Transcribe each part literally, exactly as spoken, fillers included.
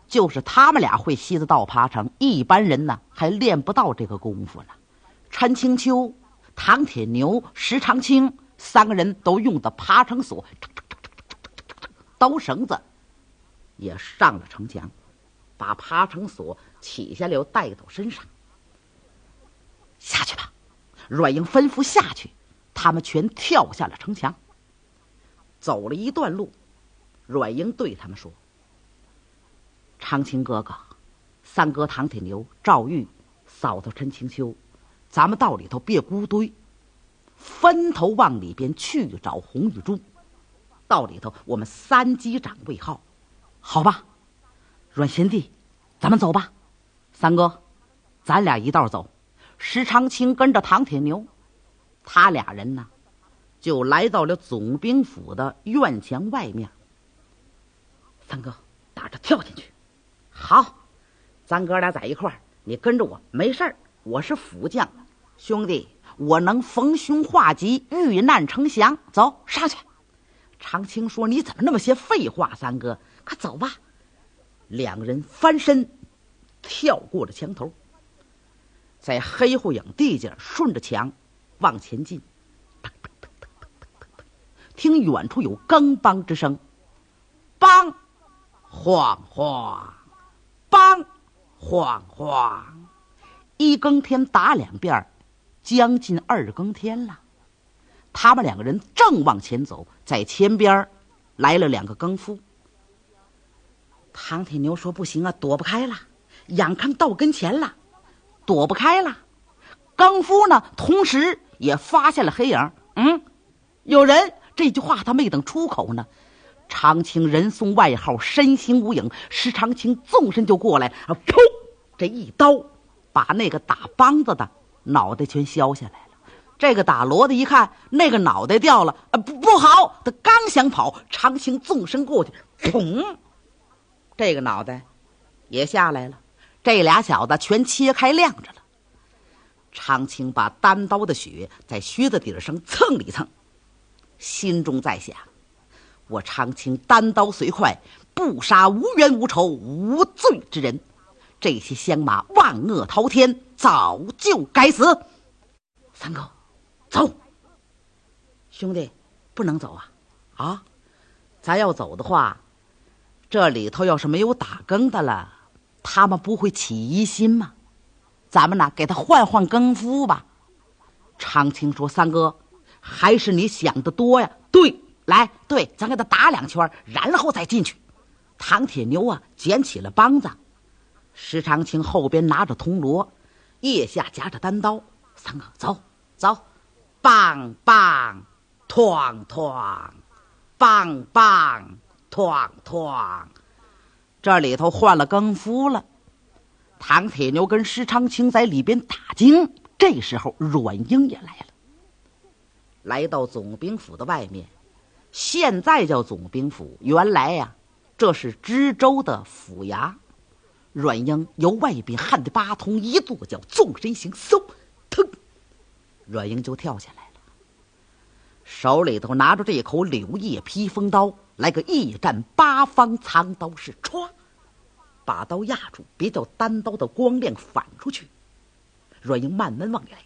就是他们俩会西子道爬成，一般人呢还练不到这个功夫呢。陈清秋、唐铁牛、石长青三个人都用的爬成索，刀绳子也上了城墙，把爬成索起下来又带到身上。下去吧，阮英吩咐下去，他们全跳下了城墙。走了一段路，阮英对他们说：长青哥哥、三哥唐铁牛、赵玉、嫂子陈清秋，咱们到里头别孤堆，分头往里边去找红玉珠。到里头我们三击掌为号，好吧？阮贤弟，咱们走吧。三哥，咱俩一道走。石长青跟着唐铁牛，他俩人呢就来到了总兵府的院墙外面。三哥，打着跳进去。好，咱哥俩在一块儿，你跟着我没事儿，我是副将，兄弟，我能逢凶化吉，遇难成祥。走，上去。长青说：你怎么那么些废话？三哥，快走吧。两人翻身跳过了墙头，在黑乎影地界顺着墙往前进。听远处有更梆之声，梆晃晃，梆晃晃，一更天打两遍，将近二更天了。他们两个人正往前走，在前边来了两个更夫。唐铁牛说：不行啊，躲不开了，眼看到跟前了，躲不开了。更夫呢同时也发现了黑影，嗯，有人。这句话他没等出口呢，长青人送外号身形无影，石长青纵身就过来，噗，这一刀把那个打梆子的脑袋全削下来了。这个打锣的一看那个脑袋掉了，呃、不不好，他刚想跑，长青纵身过去，砰，这个脑袋也下来了。这俩小子全切开亮着了。长青把单刀的血在靴子底上蹭里蹭，心中在想：我长青单刀虽快，不杀无冤无仇无罪之人，这些乡马万恶滔天，早就该死。三哥，走。兄弟，不能走啊！啊，咱要走的话，这里头要是没有打更的了，他们不会起疑心吗？咱们呢，给他换换更夫吧。长青说：三哥，还是你想的多呀。对，来，对，咱给他打两圈，然后再进去。唐铁牛啊捡起了梆子，石长青后边拿着铜锣，腋下夹着单刀。三哥，走走，梆梆哐哐，梆梆哐哐，这里头换了更夫了。唐铁牛跟石长青在里边打惊，这时候阮英也来了，来到总兵府的外面。现在叫总兵府，原来呀、啊，这是知州的府衙。阮英由外边焊的八通一跺脚，纵身行，嗖，腾，阮英就跳下来了，手里头拿着这口柳叶披风刀，来个一战八方藏刀式，歘，把刀压住，别叫单刀的光亮反出去。阮英慢慢往里来，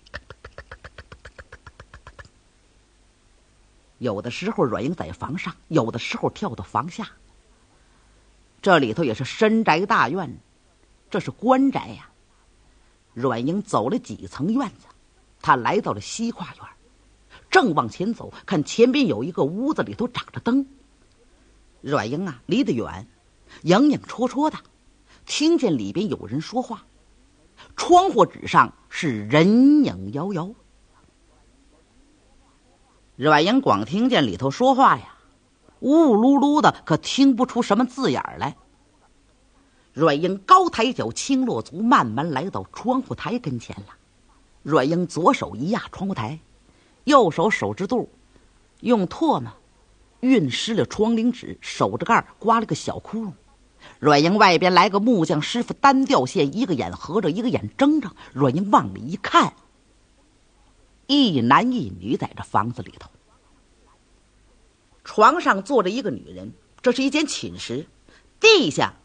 有的时候阮英在房上，有的时候跳到房下。这里头也是深宅大院，这是官宅呀。阮英走了几层院子，他来到了西跨院，正往前走，看前边有一个屋子，里头长着灯。阮英啊离得远，影影绰绰的，听见里边有人说话，窗户纸上是人影摇摇。阮英光听见里头说话呀，呜呜噜噜的，可听不出什么字眼来。阮英高抬脚，轻落足，慢慢来到窗户台跟前了。阮英左手一压窗户台，右手手指肚用唾沫晕湿了窗棂纸，手指盖刮了个小窟窿。阮英外边来个木匠师傅，单吊线，一个眼合着，一个眼睁着。阮英往里一看，一男一女在这房子里头，床上坐着一个女人，这是一间寝室，地下